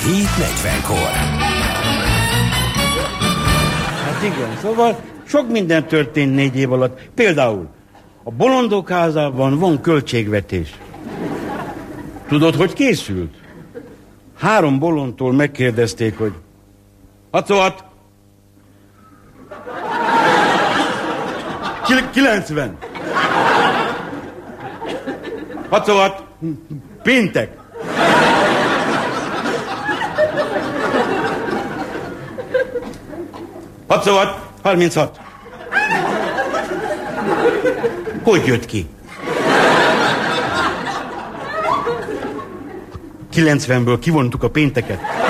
7:40-kor. Hát igen, szóval sok minden történt 4 év alatt. Például a Bolondok házában van költségvetés. Tudod, hogy készült? 3 bolondtól megkérdezték, hogy 66, 90, 66, péntek. Hatszóat, 36. Hogy jött ki? 90-ből kivontuk a pénteket.